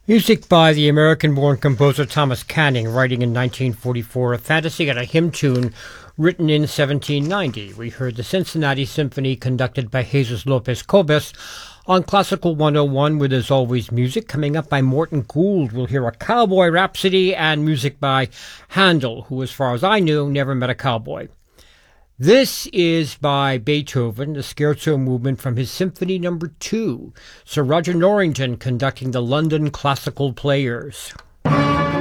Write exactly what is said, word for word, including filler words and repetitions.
Music by the American-born composer Thomas Canning, writing in nineteen forty-four, a fantasy and a hymn tune written in seventeen ninety. We heard the Cincinnati Symphony conducted by Jesus Lopez Cobas on Classical one oh one, where there's always music. Coming up by Morton Gould, we'll hear a cowboy rhapsody and music by Handel, who, as far as I knew, never met a cowboy. This is by Beethoven, the Scherzo movement from his Symphony Number two. Sir Roger Norrington conducting the London Classical Players.